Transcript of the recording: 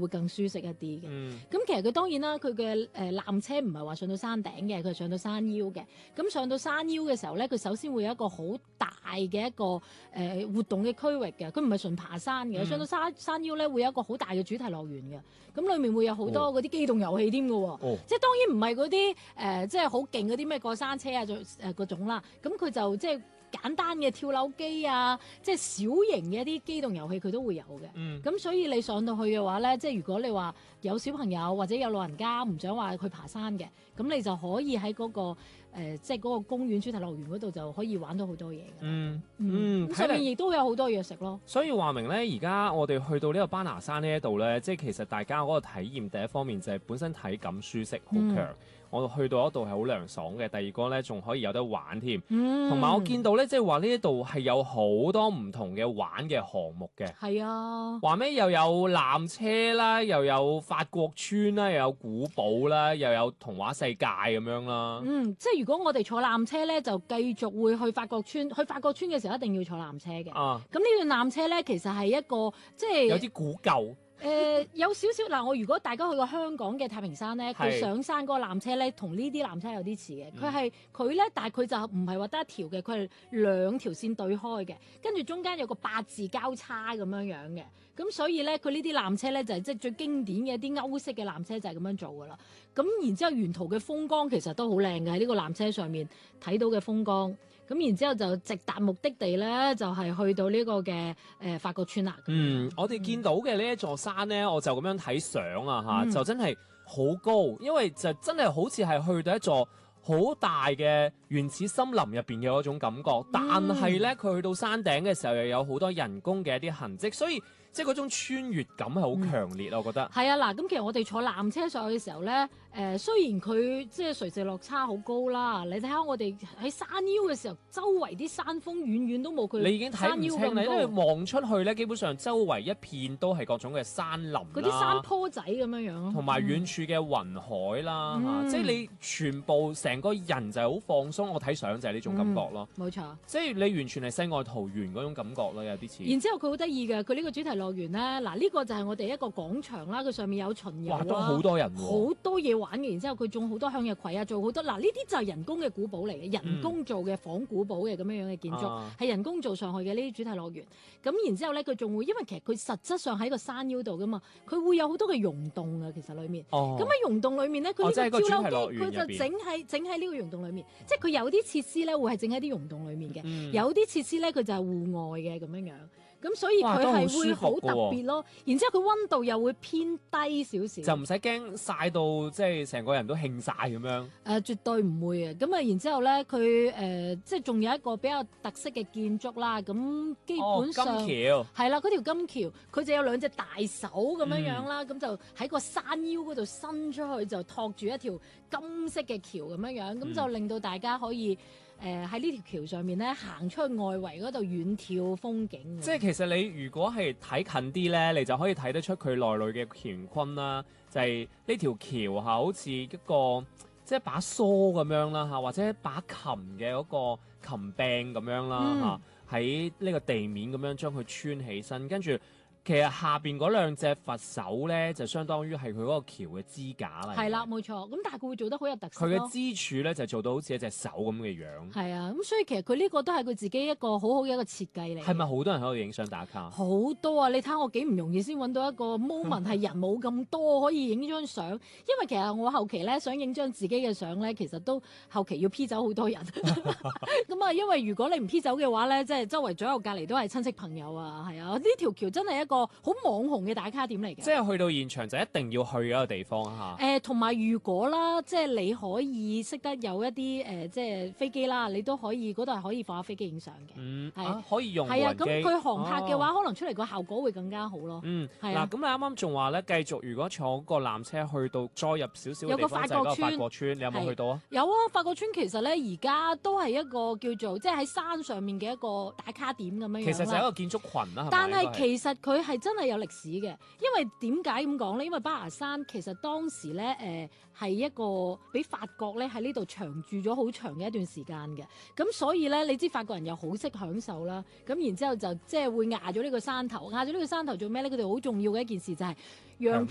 會更舒適一啲嘅。咁其實佢當然啦，佢嘅纜車唔係話上到山頂嘅，佢係上到山腰嘅。咁上到山腰嘅時候咧，佢首先會有一個好大嘅一個活動嘅區域嘅，佢唔係純爬山嘅。上到山腰咧會有一個好大嘅主題樂園嘅，咁裡面會有好多嗰啲機動遊戲添嘅喎，即係當然唔係嗰啲即係好勁嗰啲咩過山車啊嗰種啦，咁佢就即係簡單嘅跳樓機啊，即係小型嘅一啲機動遊戲佢都會有嘅。咁所以你上到去嘅話咧，即係如果你話有小朋友或者有老人家唔想話去爬山嘅，咁你就可以喺嗰個即係嗰個公園主題樂園嗰度就可以玩到好多嘢嘅。咁上面亦都有好多嘢食咯。 所以話明咧，而家我哋去到呢個班拿山呢一度咧，即係其實大家嗰個體驗第一方面就係本身體感舒適好強。我去到嗰度係好涼爽嘅，第二個咧仲可以有得玩添，同埋我見到咧，即係話呢一度係有好多唔同嘅玩嘅項目嘅。 係啊， 話咩又有纜車啦，又有法國村啦，又有古堡啦，又有童話世界咁樣啦。 即係如果我哋坐纜車咧，就繼續會去法國村。去法國村嘅時候一定要坐纜車嘅。咁呢段纜車咧，其實係一個即係有啲古舊。 有少少嗱，我如果大家去過香港嘅太平山咧，佢上山嗰個纜車咧，同呢啲纜車有啲似嘅。佢咧，但係佢就唔係話得一條嘅，佢係兩條線對開嘅，跟住中間有個八字交叉咁樣嘅。咁所以咧，佢呢啲纜車咧就係即係最經典嘅一啲歐式嘅纜車就係咁樣做噶啦。咁然之後沿途嘅風光其實都好靚嘅，喺呢個纜車上面睇到嘅風光。咁然之後就直達目的地咧，就係去到呢個嘅法國村啦。 我哋見到嘅呢一座山咧，我就咁樣睇相啊就真係好高，因為就真係好似係去到一座好大嘅原始森林入邊嘅嗰種感覺。但係咧，佢去到山頂嘅時候又有好多人工嘅一啲痕跡，所以即係嗰種穿越感係好強烈，我覺得。 係啊，嗱，咁其實我哋坐纜車上去嘅時候咧，雖然佢即係垂直落差好高啦，你睇下我哋喺山腰嘅時候，周圍啲山峰遠遠都冇佢。 你已經睇唔清，你因為望出去咧，基本上周圍一片都係各種嘅山林啦， 嗰啲山坡仔咁樣樣咯， 同埋遠處嘅雲海啦，即係你全部成個人就係好放鬆。我睇相就係呢種感覺咯， 冇錯。 即係你完全係世外桃源嗰種感覺咯，有啲似。 然之後佢好得意嘅，佢呢個主題樂園咧，嗱呢個就係我哋一個廣場啦，佢上面有巡遊啊， 都好多人喎， 好多嘢玩嘅。然之後佢種好多向日葵啊，做好多嗱呢啲就係人工嘅古堡嚟嘅，人工做嘅仿古堡嘅咁樣樣嘅建築，係人工做上去嘅呢啲主題樂園。咁然之後咧，佢仲會因為其實佢實質上喺個山腰度噶嘛，佢會有好多嘅溶洞啊，其實裡面。咁喺溶洞裡面咧，佢呢個跳樓機佢就整喺呢個溶洞裡面，即係佢有啲設施咧會係整喺啲溶洞裡面嘅，有啲設施咧佢就係戶外嘅咁樣樣。咁所以佢係會好特別咯，然之後佢溫度又會偏低少少， 就唔使驚曬到即係成個人都興晒咁樣。 絕對唔會嘅。咁啊，然之後咧，佢即係仲有一個比較特色嘅建築啦。咁基本上金橋係啦，嗰條金橋佢就有兩隻大手咁樣樣啦，咁就喺個山腰嗰度伸出去，就托住一條金色嘅橋咁樣樣，咁就令到大家可以喺呢條橋上面咧行出去外圍嗰度遠眺風景。 即係其實你如果係睇近啲咧，你就可以睇得出佢內裏嘅乾坤啦。就係呢條橋好似一個即係把梳咁樣啦或者一把琴嘅嗰個琴柄咁樣啦喺呢個地面咁樣將佢穿起身，跟住。其實下邊嗰兩隻佛手咧，就相當於係佢嗰個橋嘅支架啦。 係啦，冇錯。咁但係佢會做得好有特色。 佢嘅支柱咧就做到好似一隻手咁嘅樣。 係啊，咁所以其實佢呢個都係佢自己一個好好嘅一個設計嚟。 係咪好多人喺度影相打卡？ 好多啊！你睇下我幾唔容易先揾到一個 moment 係人冇咁多可以影張相。因為其實我後期咧想影張自己嘅相咧，其實都後期要 P 走好多人。咁啊，因為如果你唔 P 走嘅話咧，即係周圍左右隔離都係親戚朋友啊，係啊，呢條橋真係一個好網紅嘅打卡點嚟嘅， 即係去到現場就一定要去嗰個地方嚇。 同埋如果啦，即係你可以識得有一啲即係飛機啦，你都可以嗰度係可以放下飛機影相嘅。 可以用無係啊， 人機。 咁佢航拍嘅話，可能出嚟個效果會更加好咯。係啊。 嗱，咁你啱啱仲話咧，繼續如果坐個纜車去到再入少少嘅地方，就係嗰個法國村，你有冇去到啊？ 有啊，法國村其實咧而家都係一個叫做即係喺山上面嘅一個打卡點咁樣樣。 其實就係一個建築群啦， 但係其實佢係真係有歷史嘅，因為點解咁講咧？因為巴拿山其實當時咧係一個俾法國咧喺呢度長住咗好長嘅一段時間嘅，咁所以咧你知法國人又好識享受啦，咁然之後就即係會壓咗呢個山頭，壓咗呢個山頭做咩咧？佢哋好重要嘅一件事就係讓